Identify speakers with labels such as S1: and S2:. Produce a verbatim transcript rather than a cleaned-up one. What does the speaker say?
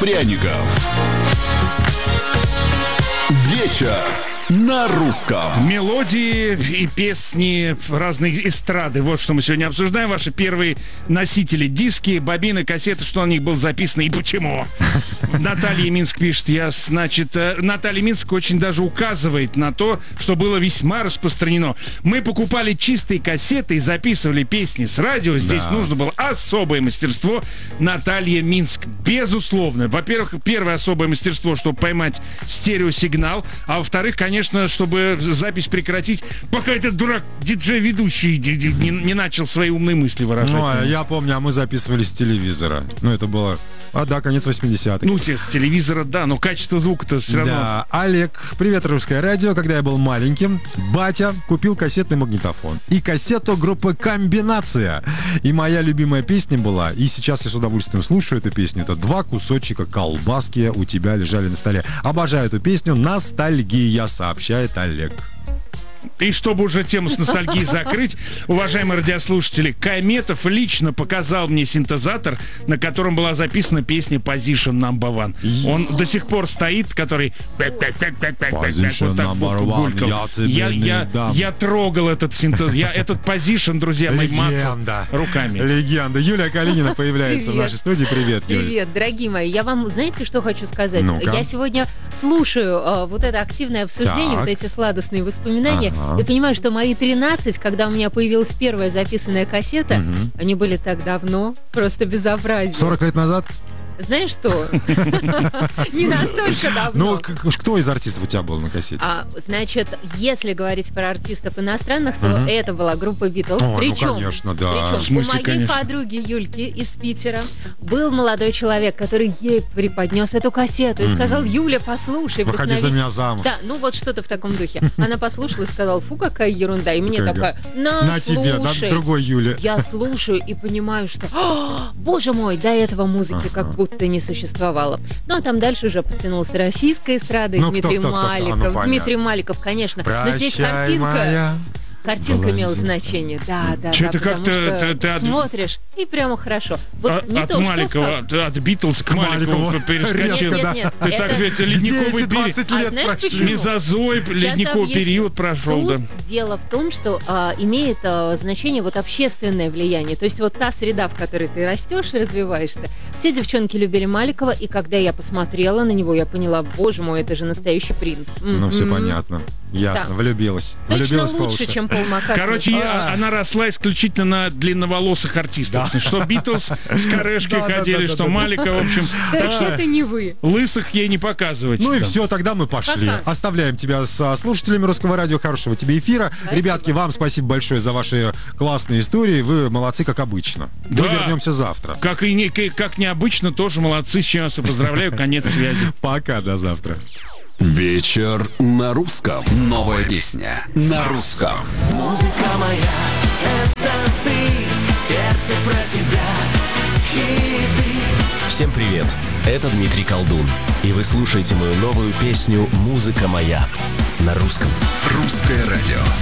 S1: пряников. Вечер на русском.
S2: Мелодии и песни разные эстрады. Вот что мы сегодня обсуждаем. Ваши первые носители, диски, бобины, кассеты, что на них было записано и почему. Наталья Минск пишет, я, значит, Наталья Минск очень даже указывает на то, что было весьма распространено. Мы покупали чистые кассеты и записывали песни с радио. Здесь да. нужно было особое мастерство. Наталья Минск, безусловно. Во-первых, первое особое мастерство, чтобы поймать стереосигнал, а во-вторых, конечно, чтобы запись прекратить, пока этот дурак диджей-ведущий не, не начал свои умные мысли выражать.
S3: Ну, а я помню, а мы записывали с телевизора. Ну, это было... А, да, конец восьмидесятых.
S2: Ну, с телевизора, да, но качество звука-то все равно...
S3: Да, Олег, привет, Русское радио. Когда я был маленьким, батя купил кассетный магнитофон и кассету группы «Комбинация». И моя любимая песня была, и сейчас я с удовольствием слушаю эту песню, это «Два кусочка колбаски у тебя лежали на столе». Обожаю эту песню, ностальгия, сообщает Олег.
S2: И чтобы уже тему с ностальгией закрыть, уважаемые радиослушатели, Кайметов лично показал мне синтезатор, на котором была записана песня Position Number One. Он до сих пор стоит, который
S3: Position Number One.
S2: Я, я, я трогал этот синтез, я этот Position, друзья мои, мацал руками.
S3: Легенда. Юлия Калинина появляется
S4: Привет.
S3: в нашей студии. Привет, Юля.
S4: Привет, дорогие мои. Я вам, знаете, что хочу сказать?
S3: Ну-ка.
S4: Я сегодня слушаю э, вот это активное обсуждение,
S3: Так.
S4: вот эти сладостные воспоминания.
S3: Ага.
S4: Я понимаю, что мои тринадцать, когда у меня появилась первая записанная кассета,
S3: Мгм.
S4: они были так давно, просто безобразие.
S3: сорок лет назад?
S4: Знаешь что? Не настолько
S3: Ну,
S4: давно.
S3: к- кто из артистов у тебя был на кассете?
S4: А, значит, если говорить про артистов иностранных, то
S3: Мгм.
S4: это была группа Битлз.
S3: О, ну,
S4: Причем,
S3: конечно, да.
S4: причем
S2: В смысле,
S4: у моей
S2: конечно.
S4: подруги Юльки из Питера был молодой человек, который ей преподнес эту кассету и сказал: Юля, послушай,
S3: Выходи за
S4: вдохновись».
S3: меня замуж.
S4: Да, ну вот что-то в таком духе. Она послушала и сказала: фу, какая ерунда. И мне
S3: Какая
S4: такая: на,
S3: На тебе, на
S4: слушай.
S3: другой Юле.
S4: Я слушаю и понимаю, что, «А, боже мой, до этого музыки как будто не существовало. Ну, а там дальше уже подтянулась российская эстрада, и
S3: Ну, кто,
S4: Дмитрий
S3: кто, кто, кто? А,
S4: Маликов.
S3: ну, понятно.
S4: Дмитрий Маликов, конечно. Но здесь
S3: Прощай,
S4: картинка...
S3: моя.
S4: Картинка имела
S3: Блондинка.
S4: значение, да, да,
S2: Чё-то
S4: да, потому
S2: как-то
S4: что
S2: ты- ты от-
S4: смотришь, и прямо хорошо. Вот
S2: От,
S4: не
S2: от
S4: то,
S2: Маликова,
S4: что
S2: от, от Битлз к,
S3: К
S2: Маликову,
S3: Маликову.
S2: перескочил.
S3: Резко,
S4: Нет, нет,
S2: Ты
S4: нет,
S2: так
S4: это-
S2: ведь
S3: Где
S2: ледниковый
S3: эти
S2: период.
S3: двадцать
S4: А
S3: лет
S4: знаешь
S3: прошли?
S4: почему?
S2: Мезозой, ледниковый
S4: объясню.
S2: период прошел,
S4: Тут
S2: да.
S4: дело в том, что а, имеет а, значение вот общественное влияние. То есть вот та среда, в которой ты растешь и развиваешься. Все девчонки любили Маликова, и когда я посмотрела на него, я поняла: боже мой, это же настоящий принц.
S3: Ну, все
S4: М-м.
S3: понятно. Ясно,
S4: Да.
S3: влюбилась.
S4: Точно
S3: Влюбилась по
S4: лучше,
S3: уши.
S4: чем Пол Маккартни.
S2: Короче, я-
S3: А.
S2: она росла исключительно на длинноволосых артистов. Что Битлз с корешкой
S3: Да, да,
S2: ходили,
S3: да, да,
S2: что
S3: да.
S2: Малика, в общем.
S4: То
S2: Так
S4: есть
S2: что
S4: это не вы.
S2: лысых ей не показывать.
S3: Ну и
S2: Да.
S3: все, тогда мы пошли.
S4: Пока.
S3: Оставляем тебя со слушателями Русского радио. Хорошего тебе эфира.
S4: Спасибо.
S3: Ребятки, вам спасибо большое за ваши классные истории. Вы молодцы, как обычно. Мы
S2: Да.
S3: вернемся завтра.
S2: Как и не, как необычно, тоже молодцы, с чем я вас и поздравляю. Конец связи.
S3: Пока, до завтра.
S1: Вечер на русском. Новая песня на русском.
S5: Музыка моя, это ты, в сердце про тебя, хиты.
S6: Всем привет, это Дмитрий Колдун, и вы слушаете мою новую песню «Музыка моя» на русском.
S1: Русское радио.